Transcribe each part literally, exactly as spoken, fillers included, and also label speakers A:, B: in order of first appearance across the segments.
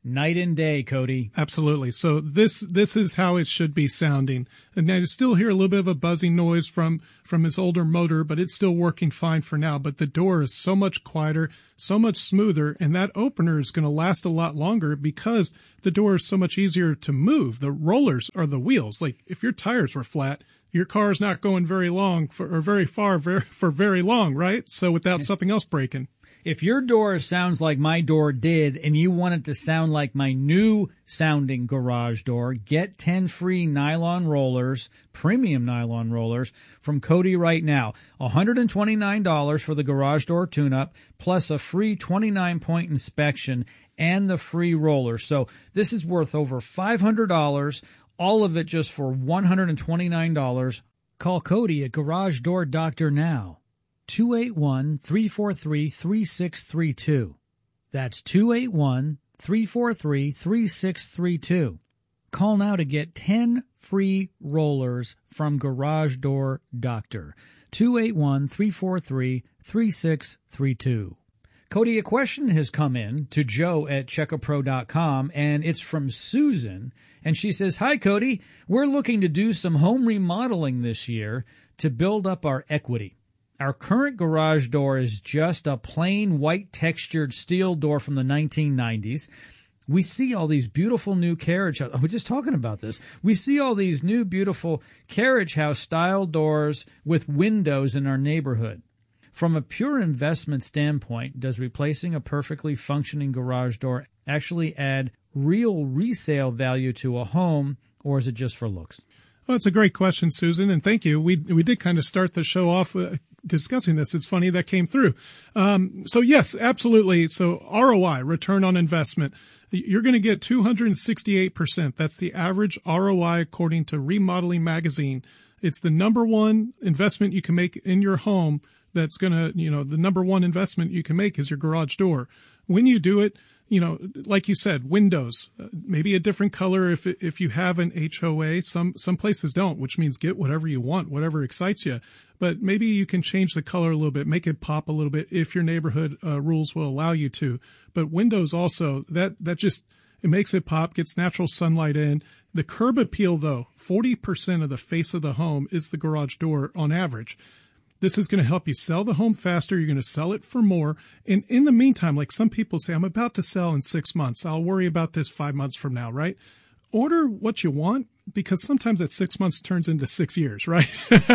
A: Night and day, Cody.
B: Absolutely. So this this is how it should be sounding. And I still hear a little bit of a buzzing noise from, from his older motor, but it's still working fine for now. But the door is so much quieter, so much smoother, and that opener is going to last a lot longer because the door is so much easier to move. The rollers are the wheels. Like if your tires were flat, your car is not going very long for, or very far very, for very long, right? So without something else breaking.
A: If your door sounds like my door did and you want it to sound like my new sounding garage door, get ten free nylon rollers, premium nylon rollers from Cody right now. one hundred twenty-nine dollars for the garage door tune-up plus a free twenty-nine point inspection and the free roller. So this is worth over five hundred dollars, all of it just for one hundred twenty-nine dollars. Call Cody at Garage Door Doctor now. two eight one, three four three, three six three two. That's two eight one, three four three, three six three two. Call now to get ten free rollers from Garage Door Doctor. two eight one, three four three, three six three two. Cody, a question has come in to Joe at check a pro dot com, and it's from Susan. And she says, "Hi, Cody. We're looking to do some home remodeling this year to build up our equity. Our current garage door is just a plain white textured steel door from the nineteen nineties. We see all these beautiful new carriage house. We're just talking about this. We see all these new beautiful carriage house style doors with windows in our neighborhood. From a pure investment standpoint, does replacing a perfectly functioning garage door actually add real resale value to a home, or is it just for looks?"
B: Well, it's a great question, Susan, and thank you. We we did kind of start the show off uh, discussing this. It's funny that came through. Um, so yes, absolutely. So R O I, return on investment, you're going to get two hundred sixty-eight percent. That's the average R O I according to Remodeling Magazine. It's the number one investment you can make in your home. That's going to, you know, the number one investment you can make is your garage door. When you do it, you know, like you said, windows, uh, maybe a different color if if you have an H O A. Some some places don't, which means get whatever you want, whatever excites you. But maybe you can change the color a little bit, make it pop a little bit if your neighborhood uh, rules will allow you to. But windows also, that that just, it makes it pop, gets natural sunlight in. The curb appeal, though, forty percent of the face of the home is the garage door on average. This is going to help you sell the home faster. You're going to sell it for more. And in the meantime, like some people say, I'm about to sell in six months. I'll worry about this five months from now, right? Order what you want, because sometimes that six months turns into six years, right?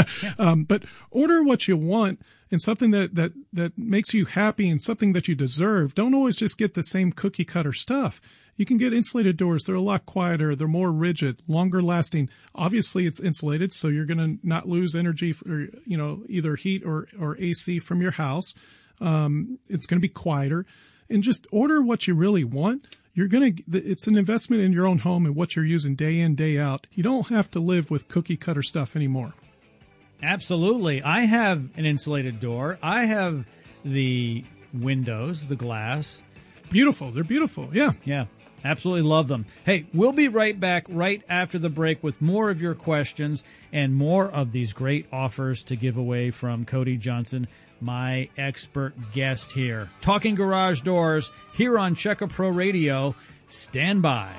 B: um, but order what you want and something that, that, that makes you happy and something that you deserve. Don't always just get the same cookie cutter stuff. You can get insulated doors. They're a lot quieter. They're more rigid, longer lasting. Obviously, it's insulated, so you're going to not lose energy for, you know, either heat or, or A C from your house. Um, it's going to be quieter. And just order what you really want. You're going to, it's an investment in your own home and what you're using day in, day out. You don't have to live with cookie cutter stuff anymore.
A: Absolutely. I have an insulated door. I have the windows, the glass.
B: Beautiful. They're beautiful. Yeah.
A: Yeah. Absolutely love them. Hey, we'll be right back right after the break with more of your questions and more of these great offers to give away from Cody Johnson, my expert guest here. Talking garage doors here on Check a Pro Radio. Stand by.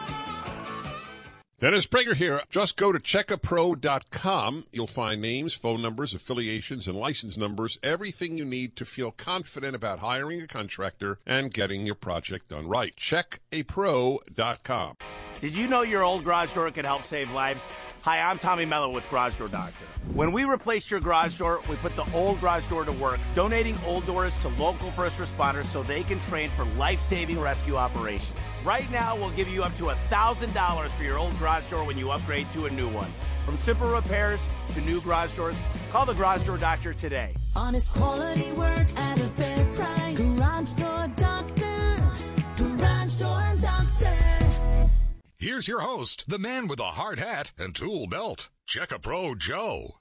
C: Dennis Prager here. Just go to check a pro dot com. You'll find names, phone numbers, affiliations, and license numbers, everything you need to feel confident about hiring a contractor and getting your project done right. check a pro dot com.
D: Did you know your old garage door could help save lives? Hi, I'm Tommy Mello with Garage Door Doctor. When we replaced your garage door, we put the old garage door to work, donating old doors to local first responders so they can train for life-saving rescue operations. Right now, we'll give you up to one thousand dollars for your old garage door when you upgrade to a new one. From simple repairs to new garage doors, call the Garage Door Doctor today.
E: Honest quality work at a fair price. Garage Door Doctor. Garage Door Doctor.
F: Here's your host, the man with a hard hat and tool belt, Check a Pro Joe.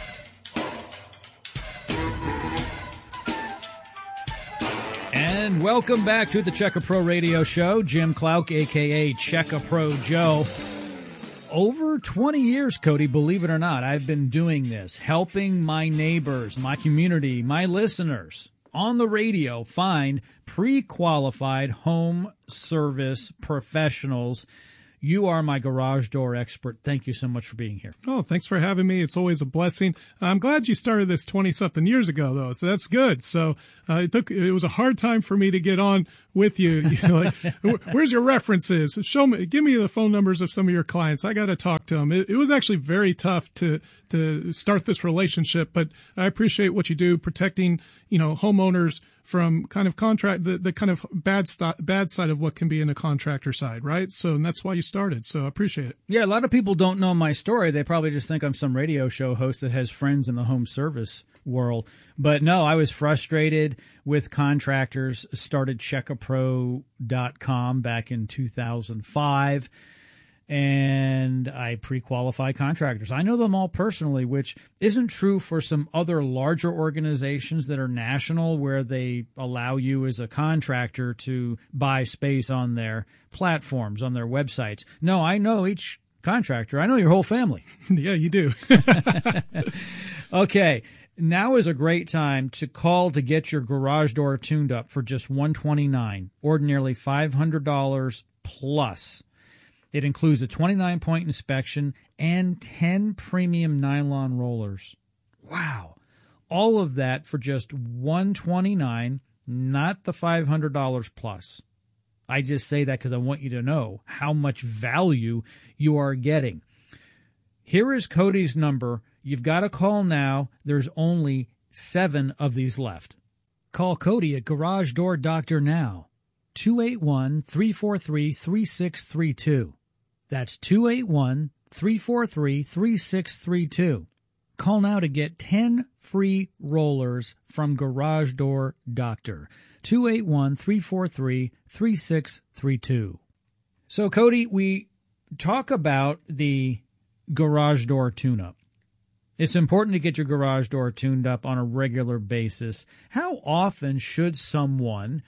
A: And welcome back to the Check a Pro Radio Show. Jim Clouk, a k a. Check a Pro Joe. Over twenty years, Cody, believe it or not, I've been doing this, helping my neighbors, my community, my listeners on the radio, find pre-qualified home service professionals. You are my garage door expert. Thank you so much for being here.
B: Oh, thanks for having me. It's always a blessing. I'm glad you started this twenty something years ago though. So that's good. So uh, it took, it was a hard time for me to get on with you. You know, like, where's your references? Show me, give me the phone numbers of some of your clients. I got to talk to them. It, it was actually very tough to, to start this relationship, but I appreciate what you do protecting, you know, homeowners from kind of contract, the, the kind of bad st- bad side of what can be in a contractor side, right? So and that's why you started. So I appreciate it.
A: Yeah, a lot of people don't know my story. They probably just think I'm some radio show host that has friends in the home service world. But no, I was frustrated with contractors, started check a pro dot com back in two thousand five. And I pre-qualify contractors. I know them all personally, which isn't true for some other larger organizations that are national where they allow you as a contractor to buy space on their platforms, on their websites. No, I know each contractor. I know your whole family.
B: Yeah, you do.
A: Okay. Now is a great time to call to get your garage door tuned up for just one hundred twenty-nine dollars, ordinarily five hundred dollars plus. It includes a twenty-nine point inspection and ten premium nylon rollers. Wow. All of that for just one hundred twenty-nine dollars, not the five hundred dollars plus. I just say that because I want you to know how much value you are getting. Here is Cody's number. You've got to call now. There's only seven of these left. Call Cody at Garage Door Doctor now. two eight one, three four three, three six three two. That's two eight one, three four three, three six three two. Call now to get ten free rollers from Garage Door Doctor. two eight one, three four three, three six three two. So, Cody, we talk about the garage door tune-up. It's important to get your garage door tuned up on a regular basis. How often should someone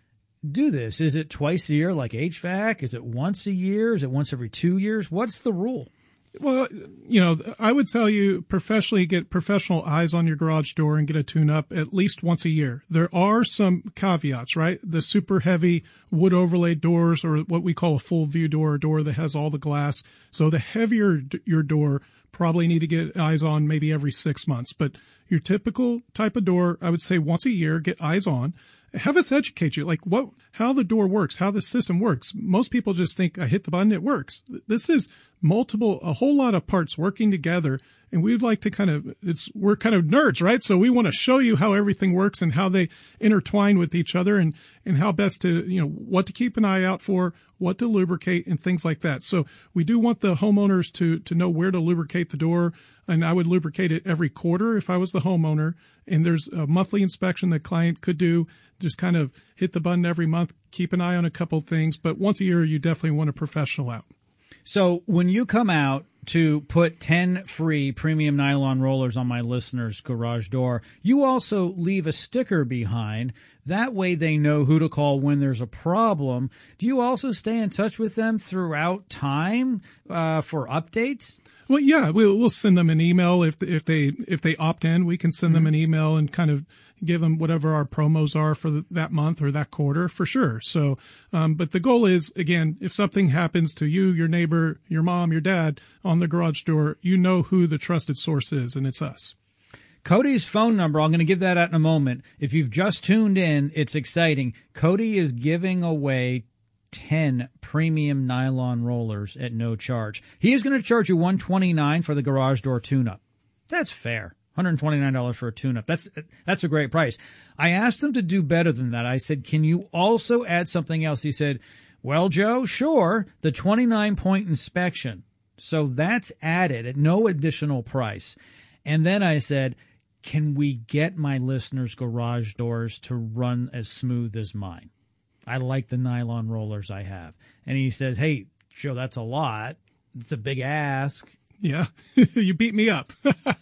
A: do this? Is it twice a year like H V A C? Is it once a year? Is it once every two years? What's the rule?
B: Well, you know, I would tell you professionally get professional eyes on your garage door and get a tune up at least once a year. There are some caveats, right? The super heavy wood overlaid doors, or what we call a full view door, a door that has all the glass. So the heavier d- your door, probably need to get eyes on maybe every six months. But your typical type of door, I would say once a year, get eyes on. Have us educate you, like what, how the door works, how the system works. Most people just think I hit the button, it works. This is multiple, a whole lot of parts working together. And we'd like to kind of, it's, we're kind of nerds, right? So we want to show you how everything works and how they intertwine with each other, and, and how best to, you know, what to keep an eye out for, what to lubricate and things like that. So we do want the homeowners to, to know where to lubricate the door. And I would lubricate it every quarter if I was the homeowner. And there's a monthly inspection the client could do. Just kind of hit the button every month, keep an eye on a couple things. But once a year, you definitely want a professional out.
A: So when you come out to put ten free premium nylon rollers on my listeners' garage door, you also leave a sticker behind. That way they know who to call when there's a problem. Do you also stay in touch with them throughout time uh, for updates?
B: Well, yeah, we'll, we'll send them an email if if they if they opt in. We can send mm-hmm. them an email and kind of give them whatever our promos are for the, that month or that quarter, for sure. So, um, but the goal is, again, if something happens to you, your neighbor, your mom, your dad on the garage door, you know who the trusted source is, and it's us.
A: Cody's phone number, I'm going to give that out in a moment. If you've just tuned in, it's exciting. Cody is giving away ten premium nylon rollers at no charge. He is going to charge you one hundred twenty-nine dollars for the garage door tune-up. That's fair. one hundred twenty-nine dollars for a tune-up. That's that's a great price. I asked him to do better than that. I said, can you also add something else? He said, well, Joe, sure, the twenty-nine point inspection. So that's added at no additional price. And then I said, can we get my listeners' garage doors to run as smooth as mine? I like the nylon rollers I have. And he says, hey, Joe, that's a lot. It's a big ask.
B: Yeah, you beat me up.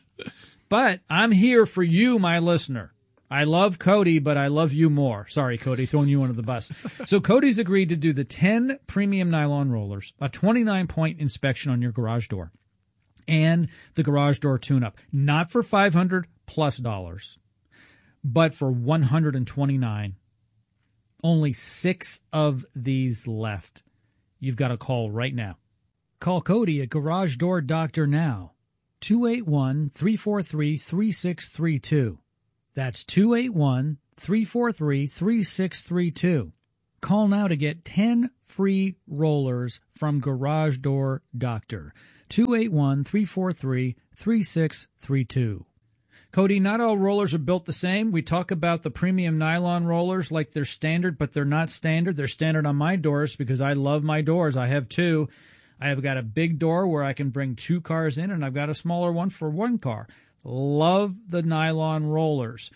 A: But I'm here for you, my listener. I love Cody, but I love you more. Sorry, Cody, throwing you under the bus. So Cody's agreed to do the ten premium nylon rollers, a twenty-nine point inspection on your garage door, and the garage door tune-up. Not for five hundred plus dollars, but for one hundred twenty-nine dollars. Only six of these left. You've got to call right now. Call Cody at Garage Door Doctor now. two eight one, three four three, three six three two. That's two eight one, three four three, three six three two. Call now to get ten free rollers from Garage Door Doctor. two eight one, three four three, three six three two. Cody, not all rollers are built the same. We talk about the premium nylon rollers like they're standard, but they're not standard. They're standard on my doors because I love my doors. I have two. I have got a big door where I can bring two cars in, and I've got a smaller one for one car. Love the nylon rollers.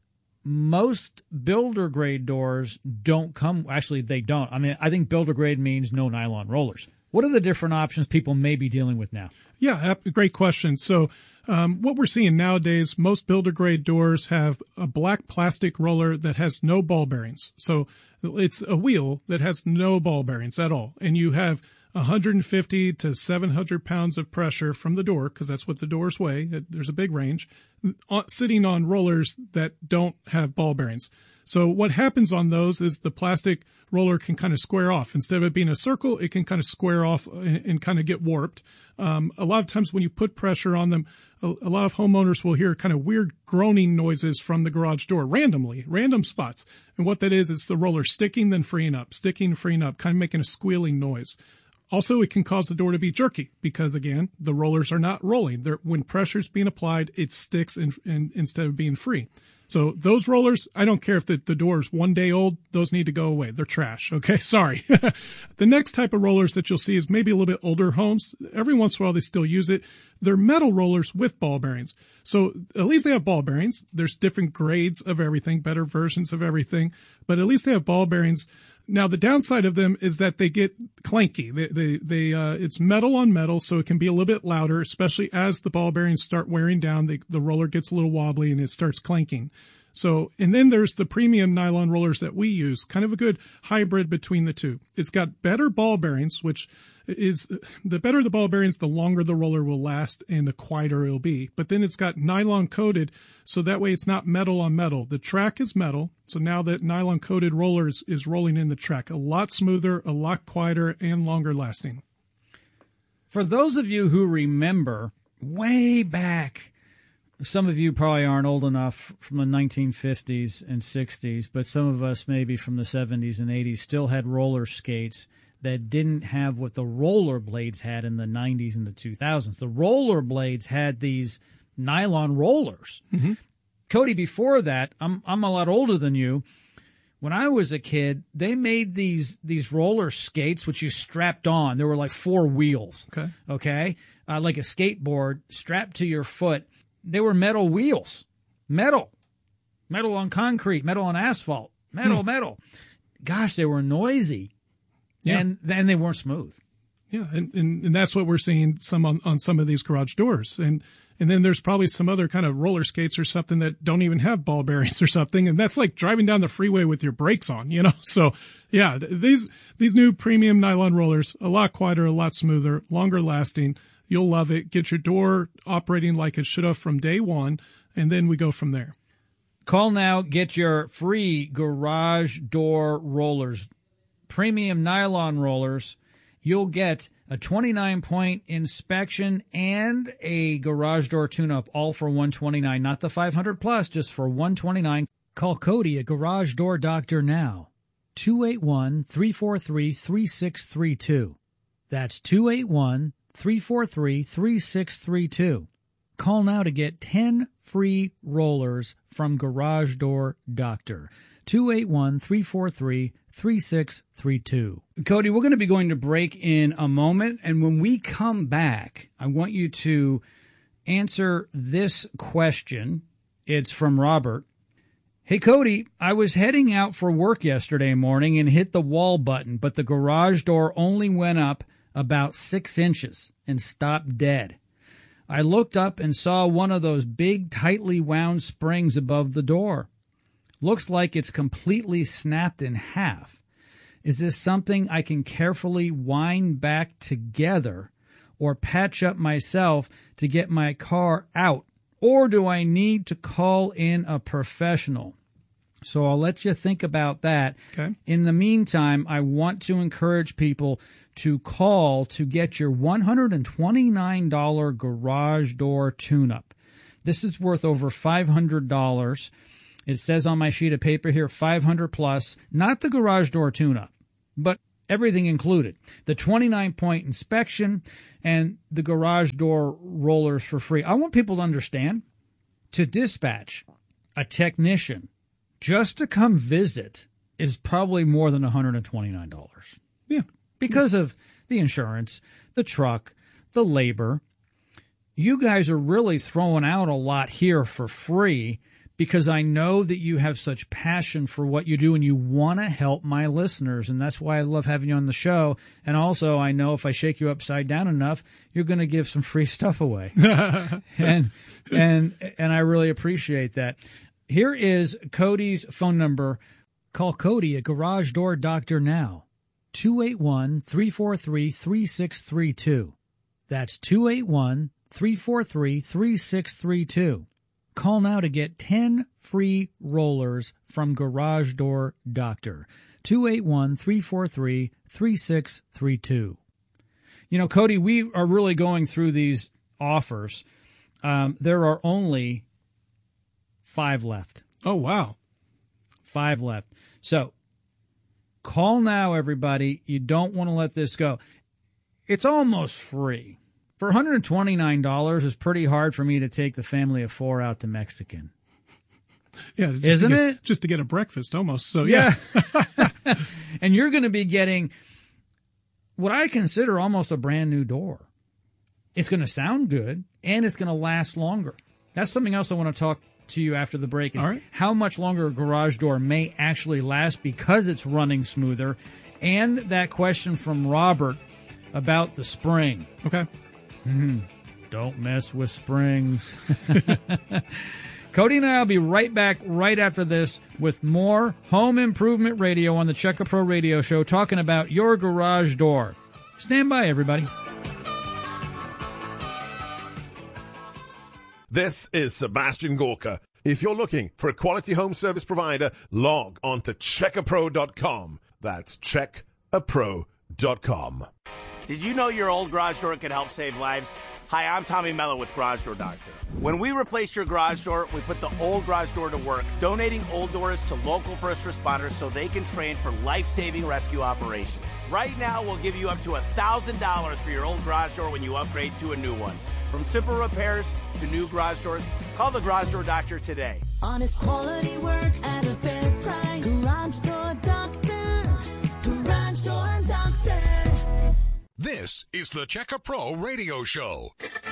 A: Most builder grade doors don't come. Actually, they don't. I mean, I think builder grade means no nylon rollers. What are the different options people may be dealing with now?
B: Yeah, great question. So um, what we're seeing nowadays, most builder grade doors have a black plastic roller that has no ball bearings. So it's a wheel that has no ball bearings at all. And you have one hundred fifty to seven hundred pounds of pressure from the door, because that's what the doors weigh. There's a big range, sitting on rollers that don't have ball bearings. So what happens on those is the plastic roller can kind of square off. Instead of it being a circle, it can kind of square off and, and kind of get warped. Um, a lot of times when you put pressure on them, a, a lot of homeowners will hear kind of weird groaning noises from the garage door randomly, random spots. And what that is, it's the roller sticking, then freeing up, sticking, freeing up, kind of making a squealing noise. Also, it can cause the door to be jerky because, again, the rollers are not rolling. They're, when pressure is being applied, it sticks in, in, instead of being free. So those rollers, I don't care if the, the door is one day old, those need to go away. They're trash. Okay, sorry. The next type of rollers that you'll see is maybe a little bit older homes. Every once in a while, they still use it. They're metal rollers with ball bearings. So at least they have ball bearings. There's different grades of everything, better versions of everything, but at least they have ball bearings. Now, the downside of them is that they get clanky. They, they, they, uh, it's metal on metal, so it can be a little bit louder, especially as the ball bearings start wearing down. They, the roller gets a little wobbly and it starts clanking. So, and then there's the premium nylon rollers that we use, kind of a good hybrid between the two. It's got better ball bearings, which is the better the ball bearings, the longer the roller will last and the quieter it'll be. But then it's got nylon coated, so that way it's not metal on metal. The track is metal, so now that nylon coated roller is, is rolling in the track, a lot smoother, a lot quieter, and longer lasting.
A: For those of you who remember way back, some of you probably aren't old enough from the nineteen fifties and sixties, but some of us maybe from the seventies and eighties still had roller skates that didn't have what the roller blades had in the nineties and the two thousands. The roller blades had these nylon rollers. Mm-hmm. Cody, before that, I'm I'm a lot older than you. When I was a kid, they made these these roller skates which you strapped on. There were like four wheels. Okay. Okay, uh, like a skateboard strapped to your foot. They were metal wheels, metal, metal on concrete, metal on asphalt, metal, hmm. metal. Gosh, they were noisy. Yeah. And then they weren't smooth.
B: Yeah, and, and, and that's what we're seeing some on, on some of these garage doors. And and then there's probably some other kind of roller skates or something that don't even have ball bearings or something. And that's like driving down the freeway with your brakes on, you know? So, yeah, these these new premium nylon rollers, a lot quieter, a lot smoother, longer lasting. You'll love it. Get your door operating like it should have from day one, and then we go from there.
A: Call now. Get your free garage door rollers. Premium nylon rollers. You'll get a twenty-nine point inspection and a garage door tune-up, all for one hundred twenty-nine dollars. Not the five hundred plus, just for one hundred twenty-nine dollars. Call Cody at Garage Door Doctor now. two eight one, three four three, three six three two. That's two eight one, three four three, three six three two. Call now to get ten free rollers from Garage Door Doctor. two eight one, three four three, three six three two. Cody, we're going to be going to break in a moment, and when we come back, I want you to answer this question. It's from Robert. Hey, Cody, I was heading out for work yesterday morning and hit the wall button, but the garage door only went up about six inches and stopped dead. I looked up and saw one of those big, tightly wound springs above the door. Looks like it's completely snapped in half. Is this something I can carefully wind back together or patch up myself to get my car out? Or do I need to call in a professional? So I'll let you think about that.
B: Okay.
A: In the meantime, I want to encourage people to call to get your one hundred twenty-nine dollars garage door tune-up. This is worth over five hundred dollars. It says on my sheet of paper here, five hundred plus, not the garage door tune-up, but everything included. The twenty-nine point inspection and the garage door rollers for free. I want people to understand, to dispatch a technician just to come visit is probably more than one hundred twenty-nine dollars.
B: Yeah.
A: Because of the insurance, the truck, the labor. You guys are really throwing out a lot here for free because I know that you have such passion for what you do and you want to help my listeners. And that's why I love having you on the show. And also, I know if I shake you upside down enough, you're going to give some free stuff away. and and and I really appreciate that. Here is Cody's phone number. Call Cody at Garage Door Doctor now. two eight one, three four three, three six three two. That's two eight one, three four three, three six three two. Call now to get ten free rollers from Garage Door Doctor. two eight one, three four three, three six three two. You know, Cody, we are really going through these offers. Um, there are only five left.
B: Oh, wow.
A: Five left. So call now, everybody. You don't want to let this go. It's almost free. For one hundred twenty-nine dollars, it's pretty hard for me to take the family of four out to Mexican.
B: Yeah, just
A: Isn't
B: to get,
A: it?
B: Just to get a breakfast almost. So, yeah.
A: yeah. And you're going to be getting what I consider almost a brand new door. It's going to sound good, and it's going to last longer. That's something else I want to talk to you after the break, is
B: All right.
A: how much longer a garage door may actually last because it's running smoother, and that question from Robert about the spring.
B: Okay.
A: Mm-hmm. Don't mess with springs. Cody and I will be right back right after this with more Home Improvement Radio on the Checka Pro Radio Show, talking about your garage door. Stand by, everybody.
G: This is Sebastian Gorka. If you're looking for a quality home service provider, log on to check a pro dot com. That's check a pro dot com.
D: Did you know your old garage door can help save lives? Hi, I'm Tommy Mello with Garage Door Doctor. When we replaced your garage door, we put the old garage door to work, donating old doors to local first responders so they can train for life-saving rescue operations. Right now, we'll give you up to one thousand dollars for your old garage door when you upgrade to a new one. From simple repairs to new garage doors, call the Garage Door Doctor today.
E: Honest quality work at a fair price. Garage Door Doctor. Garage Door Doctor.
F: This is the Checka Pro Radio Show.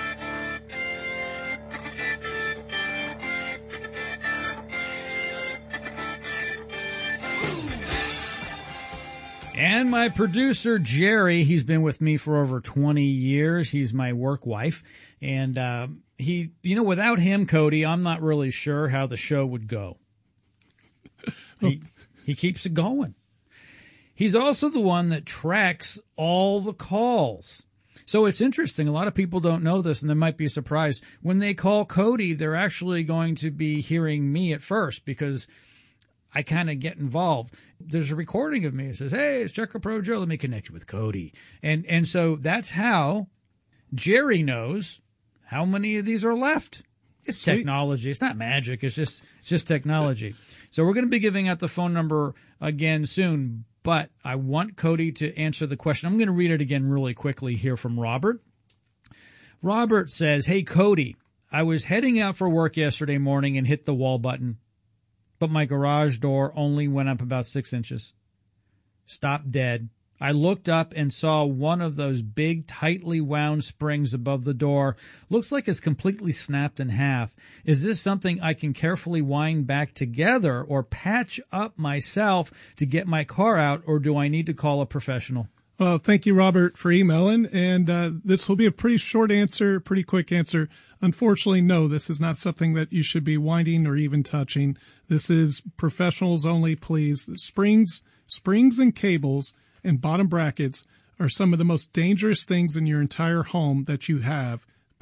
A: And my producer, Jerry, he's been with me for over twenty years. He's my work wife. And uh, he, you know, without him, Cody, I'm not really sure how the show would go. He, he keeps it going. He's also the one that tracks all the calls. So it's interesting. A lot of people don't know this, and they might be surprised. When they call Cody, they're actually going to be hearing me at first because I kind of get involved. There's a recording of me. It says, hey, it's Checka Pro Joe. Let me connect you with Cody. And and so that's how Jerry knows how many of these are left. It's
B: Sweet.
A: Technology. It's not magic. It's just it's just technology. So we're going to be giving out the phone number again soon, but I want Cody to answer the question. I'm going to read it again really quickly here from Robert. Robert says, hey, Cody, I was heading out for work yesterday morning and hit the wall button, but my garage door only went up about six inches. Stopped dead. I looked up and saw one of those big, tightly wound springs above the door. Looks like it's completely snapped in half. Is this something I can carefully wind back together or patch up myself to get my car out, or do I need to call a professional?
B: Well, thank you, Robert, for emailing. And uh, this will be a pretty short answer, pretty quick answer. Unfortunately, no, this is not something that you should be winding or even touching. This is professionals only, please. Springs, springs and cables and bottom brackets are some of the most dangerous things in your entire home that you have.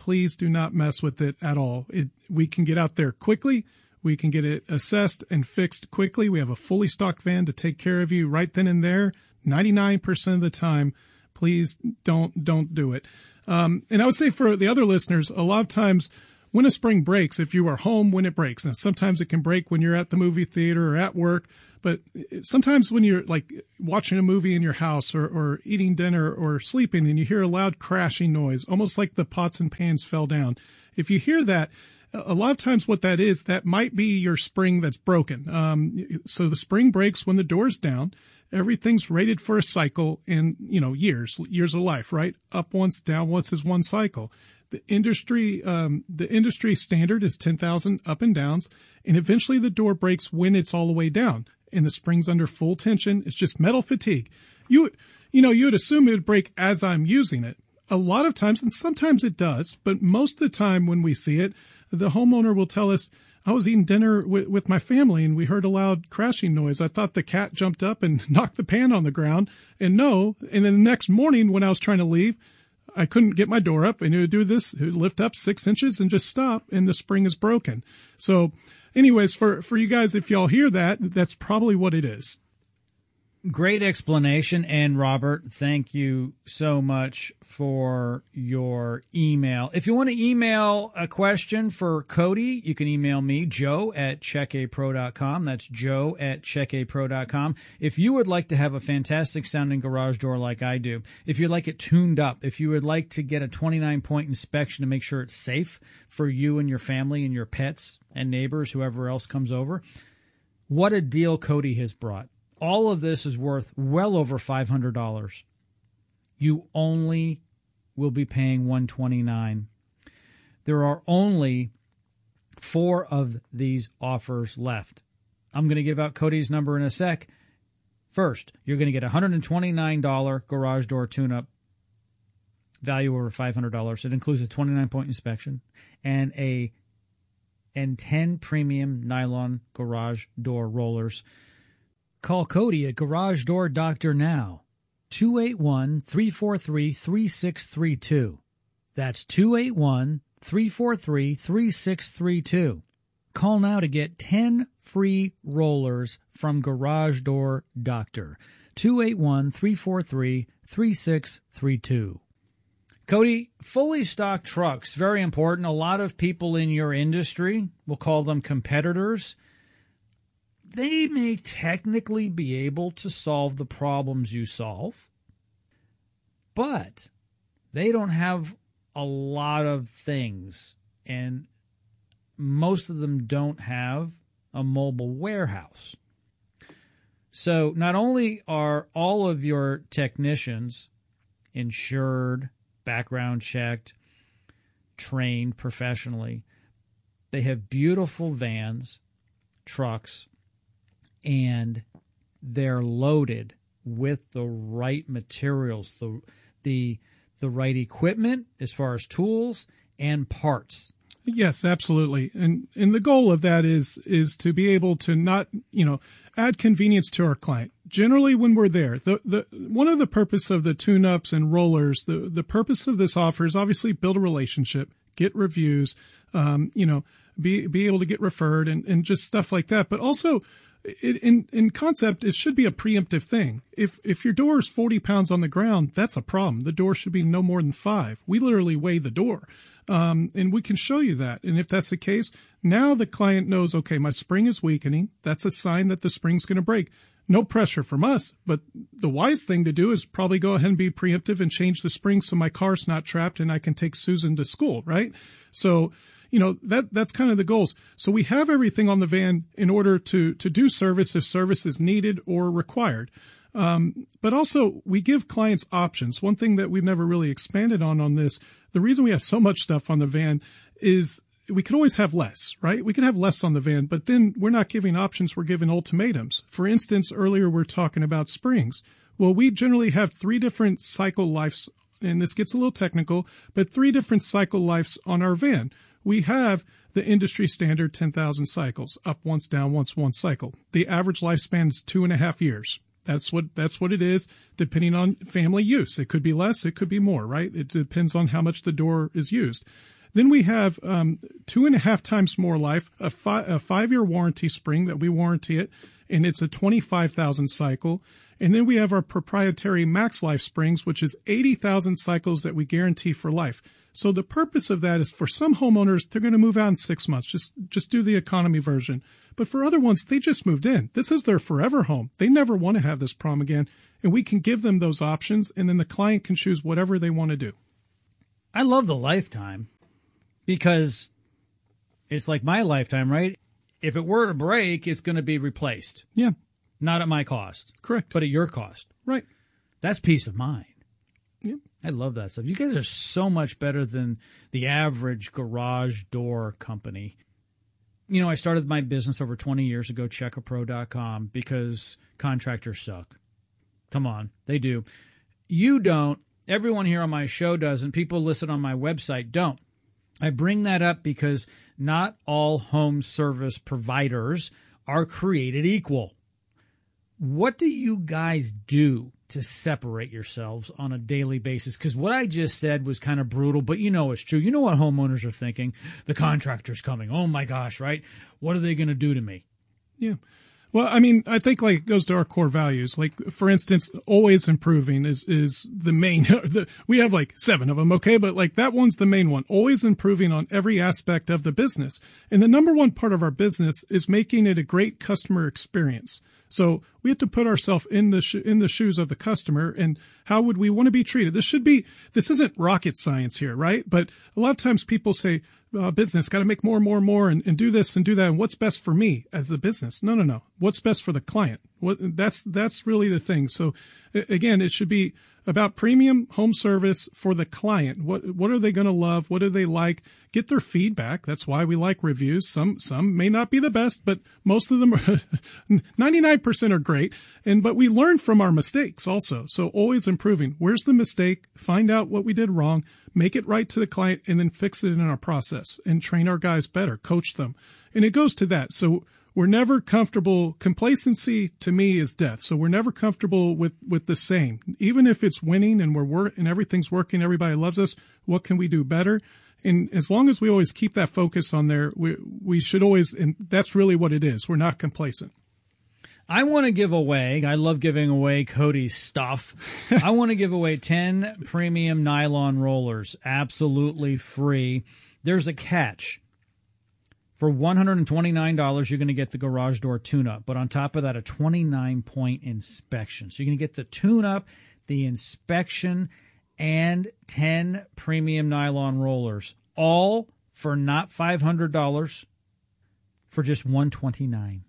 B: please do not mess with it at all. It, we can get out there quickly. We can get it assessed and fixed quickly. We have a fully stocked van to take care of you right then and there. ninety-nine percent of the time, please don't, don't do it. Um, and I would say for the other listeners, a lot of times when a spring breaks, if you are home when it breaks, and sometimes it can break when you're at the movie theater or at work, but sometimes when you're like watching a movie in your house or, or eating dinner or sleeping and you hear a loud crashing noise, almost like the pots and pans fell down. If you hear that, a lot of times what that is, that might be your spring that's broken. Um, so the spring breaks when the door's down. Everything's rated for a cycle in, you know, years, years of life, right? Up once, down once is one cycle. The industry, um, the industry standard is ten thousand up and downs. And eventually the door breaks when it's all the way down and the spring's under full tension. It's just metal fatigue. You, you know, you would assume it would break as I'm using it. A lot of times, and sometimes it does, but most of the time when we see it, the homeowner will tell us, I was eating dinner with, with my family and we heard a loud crashing noise. I thought the cat jumped up and knocked the pan on the ground. And no. And then the next morning when I was trying to leave, I couldn't get my door up and it would do this. It would lift up six inches and just stop and the spring is broken. So anyways, for, for you guys, if y'all hear that, that's probably what it is.
A: Great explanation. And Robert, thank you so much for your email. If you want to email a question for Cody, you can email me, joe at check a pro dot com. That's joe at check a pro dot com. If you would like to have a fantastic sounding garage door like I do, if you'd like it tuned up, if you would like to get a twenty-nine point inspection to make sure it's safe for you and your family and your pets and neighbors, whoever else comes over, what a deal Cody has brought. All of this is worth well over five hundred dollars. You only will be paying one hundred twenty-nine dollars. There are only four of these offers left. I'm going to give out Cody's number in a sec. First, you're going to get a one hundred twenty-nine dollars garage door tune-up, value over five hundred dollars. It includes a twenty-nine point inspection and a and ten premium nylon garage door rollers. Call Cody at Garage Door Doctor now, two eight one, three four three, three six three two. That's two eight one, three four three, three six three two. Call now to get ten free rollers from Garage Door Doctor, two eight one, three four three, three six three two. Cody, fully stocked trucks, very important. A lot of people in your industry, we'll call them competitors, they may technically be able to solve the problems you solve, but they don't have a lot of things, and most of them don't have a mobile warehouse. So not only are all of your technicians insured, background checked, trained professionally, they have beautiful vans, trucks, and they're loaded with the right materials, the the the right equipment as far as tools and parts.
B: Yes, absolutely. And and the goal of that is is to be able to not, you know, add convenience to our client. Generally when we're there, the the one of the purpose of the tune-ups and rollers, the the purpose of this offer is obviously build a relationship, get reviews, um, you know, be be able to get referred and, and just stuff like that. But also It, in in concept, it should be a preemptive thing. If if your door is forty pounds on the ground, that's a problem. The door should be no more than five. We literally weigh the door, um, and we can show you that. And if that's the case, now the client knows, okay, my spring is weakening. That's a sign that the spring's going to break. No pressure from us, but the wise thing to do is probably go ahead and be preemptive and change the spring so my car's not trapped and I can take Susan to school, right? So, you know, that, that's kind of the goals. So we have everything on the van in order to, to do service if service is needed or required. Um, but also we give clients options. One thing that we've never really expanded on on this, the reason we have so much stuff on the van is we could always have less, right? We could have less on the van, but then we're not giving options. We're giving ultimatums. For instance, earlier we're talking about springs. Well, we generally have three different cycle lives, and this gets a little technical, but three different cycle lives on our van. We have the industry standard ten thousand cycles, up once, down once, one cycle. The average lifespan is two and a half years. That's what, that's what it is, depending on family use. It could be less, it could be more, right? It depends on how much the door is used. Then we have um, two and a half times more life, a, fi- a five-year warranty spring that we warranty it, and it's a twenty-five thousand cycle. And then we have our proprietary Max Life springs, which is eighty thousand cycles that we guarantee for life. So the purpose of that is for some homeowners, they're going to move out in six months. Just, just do the economy version. But for other ones, they just moved in. This is their forever home. They never want to have this problem again. And we can give them those options, and then the client can choose whatever they want to do.
A: I love the lifetime because it's like my lifetime, right? If it were to break, it's going to be replaced.
B: Yeah.
A: Not at my cost.
B: Correct.
A: But at your cost.
B: Right.
A: That's peace of mind.
B: Yeah.
A: I love that stuff. You guys are so much better than the average garage door company. You know, I started my business over twenty years ago, check a pro dot com, because contractors suck. Come on, they do. You don't. Everyone here on my show doesn't. People listen on my website don't. I bring that up because not all home service providers are created equal. What do you guys do to separate yourselves on a daily basis? Because what I just said was kind of brutal, but you know it's true. You know what homeowners are thinking. The contractor's coming. Oh, my gosh, right? What are they going to do to me?
B: Yeah. Well, I mean, I think like it goes to our core values. Like, for instance, always improving is, is the main, the, we have like seven of them. Okay. But like that one's the main one, always improving on every aspect of the business. And the number one part of our business is making it a great customer experience. So we have to put ourselves in the sh- in the shoes of the customer, and how would we want to be treated? This should be, this isn't rocket science here, right? But a lot of times people say, uh, business, got to make more and more and more and, and do this and do that. And what's best for me as the business? No, no, no. What's best for the client? What that's, that's really the thing. So again, it should be about premium home service for the client. What, what are they going to love? What do they like? Get their feedback. That's why we like reviews. Some, some may not be the best, but most of them are ninety-nine percent are great. And, but we learn from our mistakes also. So always improving. Where's the mistake? Find out what we did wrong, make it right to the client, and then fix it in our process and train our guys better, coach them. And it goes to that. So we're never comfortable. Complacency to me is death. So we're never comfortable with, with the same. Even if it's winning and we're work and everything's working, everybody loves us. What can we do better? And as long as we always keep that focus on there, we we should always, and that's really what it is. We're not complacent.
A: I want to give away, I love giving away Cody's stuff. I want to give away ten premium nylon rollers, absolutely free. There's a catch. For one hundred twenty-nine dollars, you're going to get the garage door tune-up. But on top of that, a twenty-nine point inspection. So you're going to get the tune-up, the inspection, and ten premium nylon rollers, all for not five hundred dollars, for just one hundred twenty-nine dollars.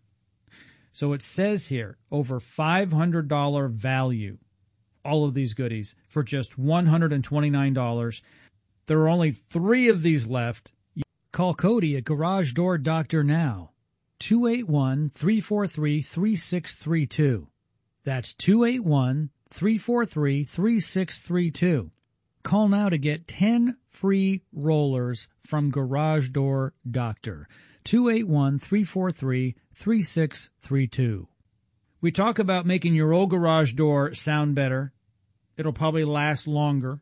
A: So it says here, over five hundred dollars value, all of these goodies, for just one hundred twenty-nine dollars. There are only three of these left. Call Cody at Garage Door Doctor now, two eight one, three four three, three six three two. That's two eight one, three four three, three six three two. Call now to get ten free rollers from Garage Door Doctor, two eight one, three four three, three six three two. We talk about making your old garage door sound better. It'll probably last longer,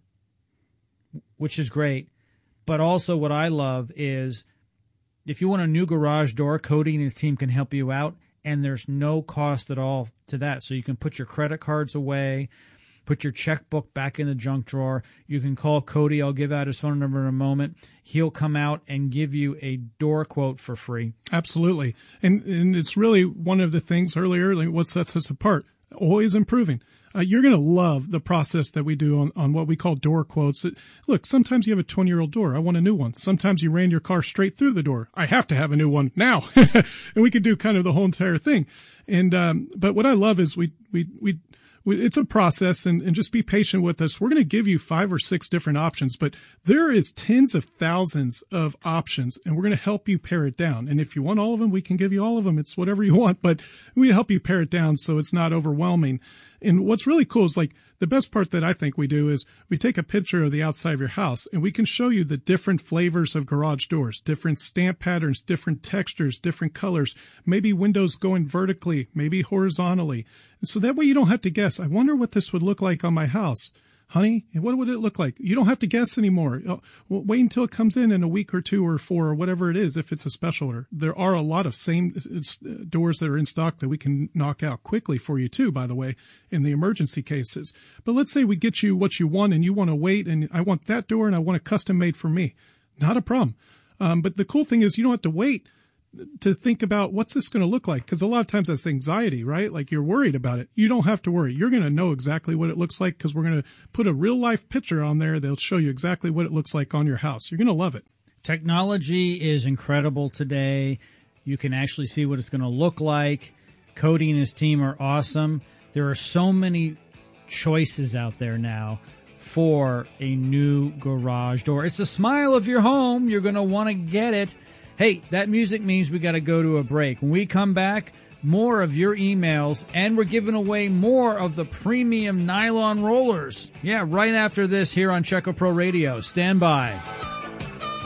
A: which is great. But also what I love is if you want a new garage door, Cody and his team can help you out, and there's no cost at all to that. So you can put your credit cards away, put your checkbook back in the junk drawer. You can call Cody. I'll give out his phone number in a moment. He'll come out and give you a door quote for free.
B: Absolutely. And and it's really one of the things earlier, like what sets us apart, always improving. Uh, you're going to love the process that we do on, on what we call door quotes. Look, sometimes you have a twenty-year-old door. I want a new one. Sometimes you ran your car straight through the door. I have to have a new one now. And we could do kind of the whole entire thing. And um, but what I love is we we we. It's a process, and, and just be patient with us. We're going to give you five or six different options, but there is tens of thousands of options, and we're going to help you pare it down. And if you want all of them, we can give you all of them. It's whatever you want, but we help you pare it down so it's not overwhelming. And what's really cool is like the best part that I think we do is we take a picture of the outside of your house, and we can show you the different flavors of garage doors, different stamp patterns, different textures, different colors, maybe windows going vertically, maybe horizontally. And so that way you don't have to guess, I wonder what this would look like on my house. honey, what would it look like? You don't have to guess anymore. Wait until it comes in in a week or two or four or whatever it is, if it's a special order. There are a lot of same doors that are in stock that we can knock out quickly for you too, by the way, in the emergency cases. But let's say we get you what you want and you want to wait, and I want that door and I want it custom made for me. Not a problem. Um, but the cool thing is you don't have to wait to think about what's this going to look like, because a lot of times that's anxiety, right? Like you're worried about it. You don't have to worry. You're going to know exactly what it looks like because we're going to put a real life picture on there. They'll show you exactly what it looks like on your house. You're going to love it.
A: Technology is incredible today. You can actually see what it's going to look like. Cody and his team are awesome. There are so many choices out there now for a new garage door. It's the smile of your home. You're going to want to get it. Hey, that music means we got to go to a break. When we come back, more of your emails, and we're giving away more of the premium nylon rollers. Yeah, right after this here on Check A Pro Radio. Stand by.